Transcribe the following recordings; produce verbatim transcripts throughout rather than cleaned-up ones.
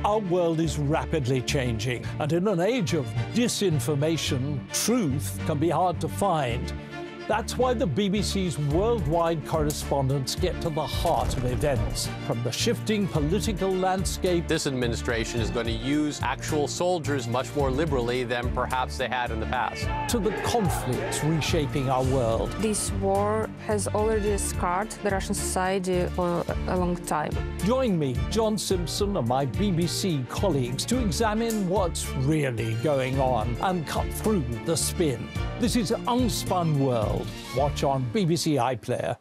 Our world is rapidly changing, and in an age of disinformation, truth can be hard to find. That's why the B B C's worldwide correspondents get to the heart of events, from the shifting political landscape. This administration is going to use actual soldiers much more liberally than perhaps they had in the past. To the conflicts reshaping our world. This war has already scarred the Russian society for a long time. Join me, John Simpson, and my B B C colleagues to examine what's really going on and cut through the spin. This is Unspun World. Watch on B B C iPlayer.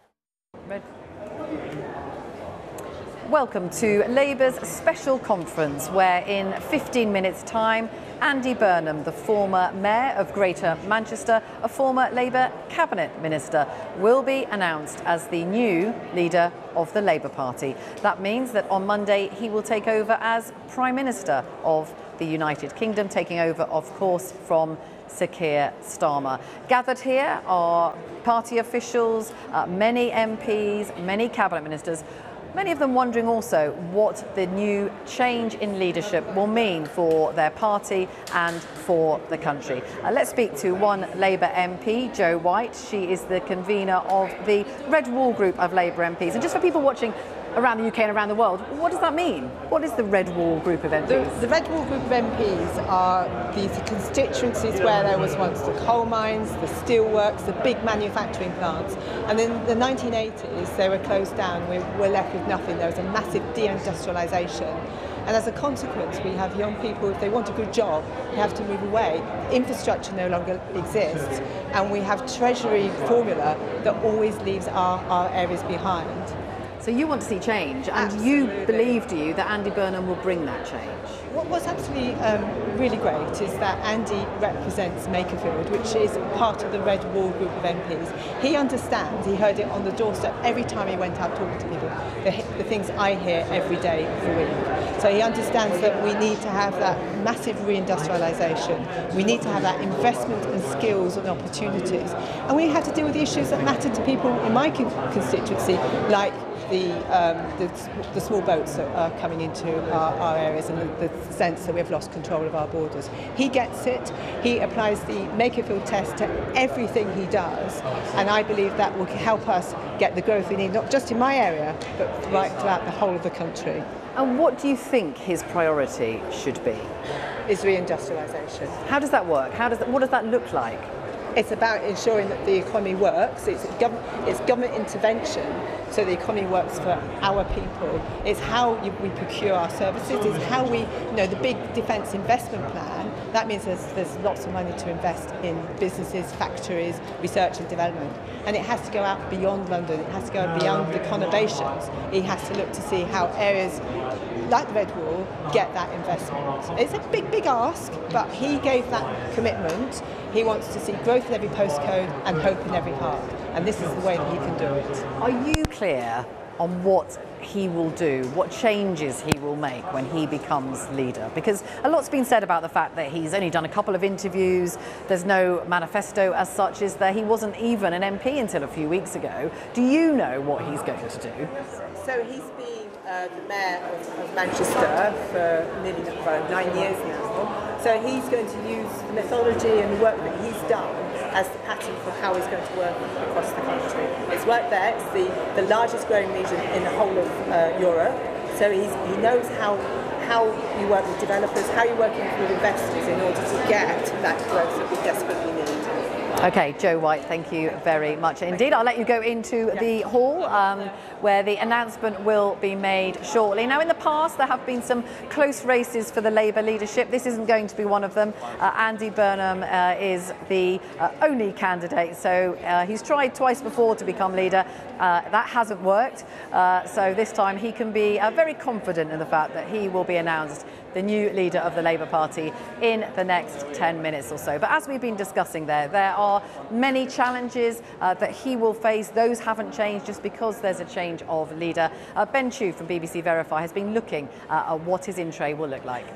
Welcome to Labour's special conference, where in fifteen minutes' time, Andy Burnham, the former Mayor of Greater Manchester, a former Labour Cabinet Minister, will be announced as the new leader of the Labour Party. That means that on Monday he will take over as Prime Minister of the United Kingdom, taking over, of course, from Sir Keir Starmer. Gathered here are party officials, uh, many M Ps, many cabinet ministers, many of them wondering also what the new change in leadership will mean for their party and for the country. Uh, let's speak to one Labour M P, Jo White. She is the convener of the Red Wall Group of Labour M Ps. And just for people watching around the U K and around the world, what does that mean? What is the Red Wall Group of M Ps? The, the Red Wall Group of M Ps are these constituencies where there was once the coal mines, the steelworks, the big manufacturing plants. And in the nineteen eighties, they were closed down. We were left with nothing. There was a massive deindustrialisation. And as a consequence, we have young people, if they want a good job, they have to move away. Infrastructure no longer exists. And we have Treasury formula that always leaves our, our areas behind. So you want to see change, and Absolutely. You believe, do you, that Andy Burnham will bring that change? What, what's absolutely um, really great is that Andy represents Makerfield, which is part of the Red Wall Group of M Ps. He understands, he heard it on the doorstep every time he went out talking to people, the, the things I hear every day of the week. So he understands that we need to have that massive reindustrialisation. We need to have that investment and skills and opportunities. And we have to deal with the issues that matter to people in my constituency, like The, um, the, the small boats that are coming into our, our areas, and the, the sense that we've lost control of our borders. He gets it. He applies the Makerfield test to everything he does, and I believe that will help us get the growth we need, not just in my area, but right throughout the whole of the country. And what do you think his priority should be? Is reindustrialisation. How does that work? How does that, what does that look like? It's about ensuring that the economy works. It's, gov- it's government intervention so the economy works for our people. It's how you, we procure our services. It's how we, you know, the big defence investment plan, that means there's, there's lots of money to invest in businesses, factories, research and development. And it has to go out beyond London. It has to go beyond the conurbations. It has to look to see how areas like the Red Wall get that investment. It's a big, big ask, but he gave that commitment. He wants to see growth in every postcode and hope in every heart. And this is the way that he can do it. Are you clear on what he will do, what changes he will make when he becomes leader? Because a lot's been said about the fact that he's only done a couple of interviews, there's no manifesto as such, is there? He wasn't even an M P until a few weeks ago. Do you know what he's going to do? So he's been uh, the Mayor of, of Manchester for nearly for nine years now. So he's going to use the methodology and the work that he's done as the pattern for how he's going to work across the country. It's right there. It's the, the largest growing region in the whole of uh, Europe. So he's, he knows how how you work with developers, how you're working with investors in order to get that growth that we desperately need. Okay, Jo White, thank you very much indeed. I'll let you go into the hall um, where the announcement will be made shortly. Now, in the past, there have been some close races for the Labour leadership. This isn't going to be one of them. Uh, Andy Burnham uh, is the uh, only candidate, so uh, he's tried twice before to become leader. Uh, that hasn't worked, uh, so this time he can be uh, very confident in the fact that he will be announced the new leader of the Labour Party in the next ten minutes or so. But as we've been discussing there, there are many challenges uh, that he will face. Those haven't changed just because there's a change of leader. Uh, Ben Chew from B B C Verify has been looking uh, at what his in-tray will look like.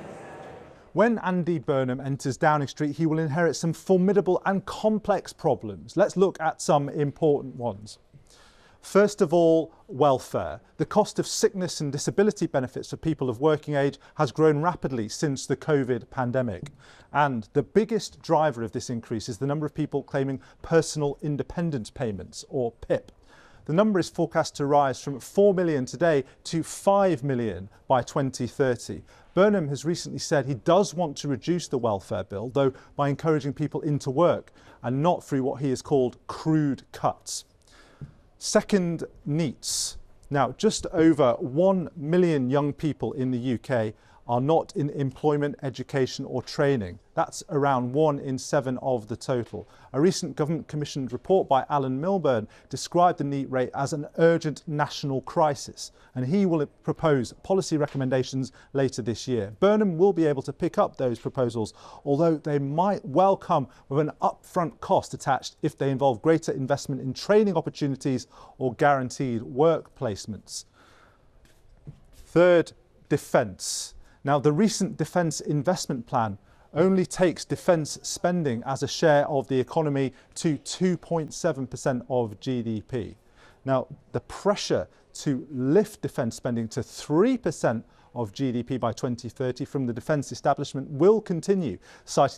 When Andy Burnham enters Downing Street, he will inherit some formidable and complex problems. Let's look at some important ones. First of all, welfare. The cost of sickness and disability benefits for people of working age has grown rapidly since the COVID pandemic. And the biggest driver of this increase is the number of people claiming personal independence payments, or P I P. The number is forecast to rise from four million today to five million by twenty thirty. Burnham has recently said he does want to reduce the welfare bill, though by encouraging people into work and not through what he has called crude cuts. Second, NEETs. Now, just over one million young people in the U K are not in employment, education or training. That's around one in seven of the total. A recent government commissioned report by Alan Milburn described the NEET rate as an urgent national crisis, and he will propose policy recommendations later this year. Burnham will be able to pick up those proposals, although they might well come with an upfront cost attached if they involve greater investment in training opportunities or guaranteed work placements. Third, defence. Now, the recent defence investment plan only takes defence spending as a share of the economy to two point seven percent of G D P. Now, the pressure to lift defence spending to three percent of G D P by twenty thirty from the defence establishment will continue, citing